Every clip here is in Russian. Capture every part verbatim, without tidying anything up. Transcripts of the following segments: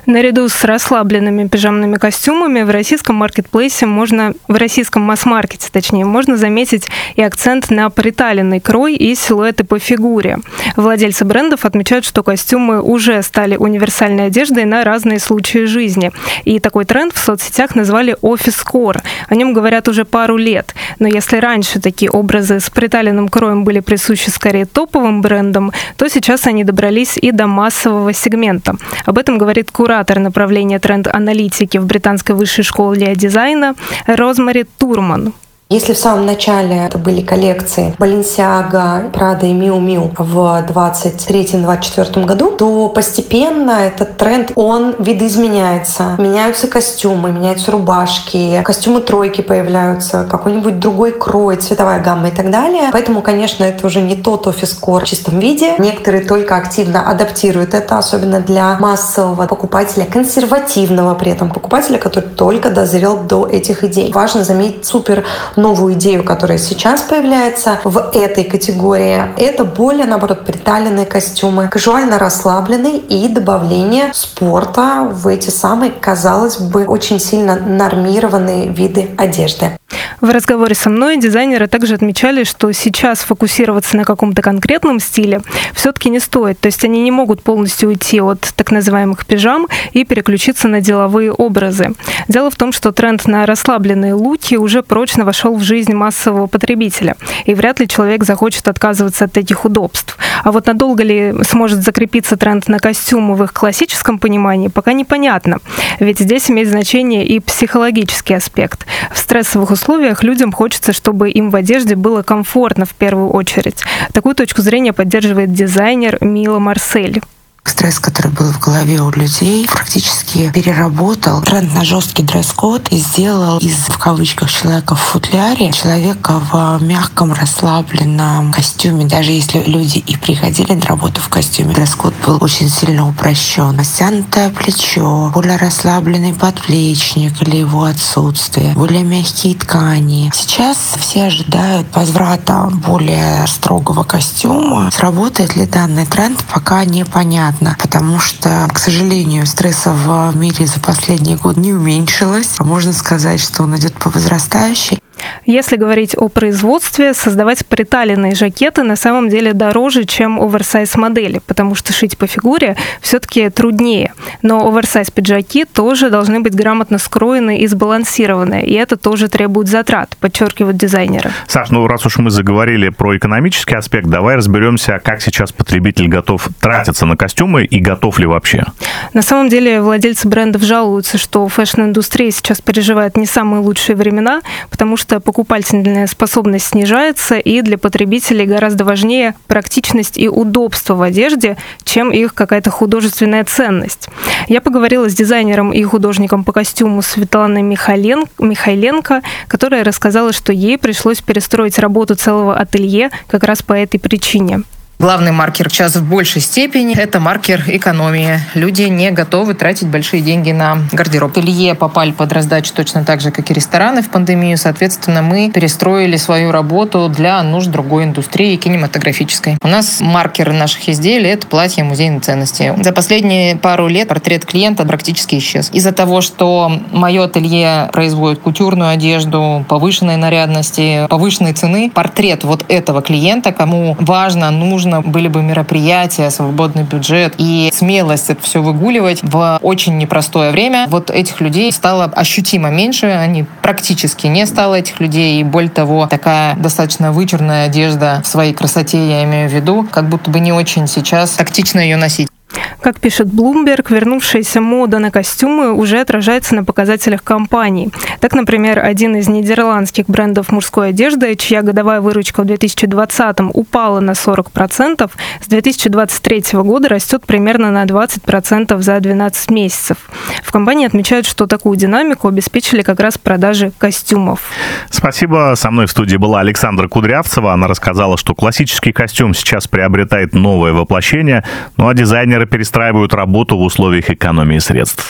Наряду с расслабленными пижамными костюмами в российском маркетплейсе можно, в российском масс-маркете, точнее, можно заметить и акцент на приталенный крой и силуэты по фигуре. Владельцы брендов отмечают, что костюмы уже стали универсальной одеждой на разные случаи жизни. И такой тренд в соцсетях назвали офис-кор. О нем говорят уже пару лет. Но если раньше такие образы с приталенным кроем были присущи скорее топовым брендам, то сейчас они добрались и до массового сегмента. Об этом говорит куратор направления тренд-аналитики в британской высшей школе дизайна Розмари Турман. Если в самом начале это были коллекции Balenciaga, Prada и Miu Miu в двадцать третьем — двадцать четвёртом году, то постепенно этот тренд, он видоизменяется. Меняются костюмы, меняются рубашки, костюмы тройки появляются, какой-нибудь другой крой, цветовая гамма и так далее. Поэтому, конечно, это уже не тот офис-кор в чистом виде. Некоторые только активно адаптируют это, особенно для массового покупателя, консервативного при этом покупателя, который только дозрел до этих идей. Важно заметить супер новую идею, которая сейчас появляется в этой категории. Это более, наоборот, приталенные костюмы, казуально расслабленные и добавление спорта в эти самые, казалось бы, очень сильно нормированные виды одежды. В разговоре со мной дизайнеры также отмечали, что сейчас фокусироваться на каком-то конкретном стиле все-таки не стоит. То есть они не могут полностью уйти от так называемых пижам и переключиться на деловые образы. Дело в том, что тренд на расслабленные луки уже прочно вошел в жизнь массового потребителя. И вряд ли человек захочет отказываться от этих удобств. А вот надолго ли сможет закрепиться тренд на костюмы в их классическом понимании, пока непонятно. Ведь здесь имеет значение и психологический аспект. В стрессовых условиях людям хочется, чтобы им в одежде было комфортно в первую очередь. Такую точку зрения поддерживает дизайнер Мила Марсель. Стресс, который был в голове у людей, практически переработал тренд на жесткий дресс-код и сделал из, в кавычках, человека в футляре человека в мягком, расслабленном костюме. Даже если люди и приходили на работу в костюме, дресс-код был очень сильно упрощен. Стянутое плечо, более расслабленный подплечник или его отсутствие, более мягкие ткани. Сейчас все ожидают возврата более строгого костюма. Сработает ли данный тренд, пока непонятно. Потому что, к сожалению, стресса в мире за последний год не уменьшилось. Можно сказать, что он идет по возрастающей. Если говорить о производстве, создавать приталенные жакеты на самом деле дороже, чем оверсайз-модели, потому что шить по фигуре все-таки труднее. Но оверсайз-пиджаки тоже должны быть грамотно скроены и сбалансированы, и это тоже требует затрат, подчеркивают дизайнеры. Саш, ну раз уж мы заговорили про экономический аспект, давай разберемся, как сейчас потребитель готов тратиться на костюмы и готов ли вообще. На самом деле владельцы брендов жалуются, что фэшн-индустрия сейчас переживает не самые лучшие времена, потому что что покупательная способность снижается, и для потребителей гораздо важнее практичность и удобство в одежде, чем их какая-то художественная ценность. Я поговорила с дизайнером и художником по костюму Светланой Михайленко, которая рассказала, что ей пришлось перестроить работу целого ателье как раз по этой причине. Главный маркер сейчас в большей степени – это маркер экономии. Люди не готовы тратить большие деньги на гардероб. Ателье попали под раздачу точно так же, как и рестораны в пандемию. Соответственно, мы перестроили свою работу для нужд другой индустрии, кинематографической. У нас маркеры наших изделий – это платья музейной ценности. За последние пару лет портрет клиента практически исчез. Из-за того, что мое ателье производит кутюрную одежду, повышенной нарядности, повышенной цены, портрет вот этого клиента, кому важно, нужно, были бы мероприятия, свободный бюджет и смелость это все выгуливать в очень непростое время. Вот этих людей стало ощутимо меньше, они практически не стало этих людей. И более того, такая достаточно вычурная одежда в своей красоте, я имею в виду, как будто бы не очень сейчас тактично ее носить. Как пишет Bloomberg, вернувшаяся мода на костюмы уже отражается на показателях компаний. Так, например, один из нидерландских брендов мужской одежды, чья годовая выручка в две тысячи двадцатом упала на сорок процентов, с две тысячи двадцать третьего года растет примерно на двадцать процентов за двенадцать месяцев. В компании отмечают, что такую динамику обеспечили как раз продажи костюмов. Спасибо. Со мной в студии была Александра Кудрявцева. Она рассказала, что классический костюм сейчас приобретает новое воплощение, ну а дизайнеры перестраивают работу в условиях экономии средств.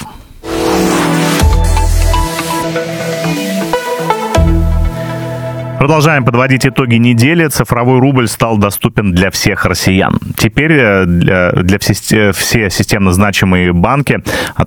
Продолжаем подводить итоги недели. Цифровой рубль стал доступен для всех россиян. Теперь для, для все, все системно значимые банки, а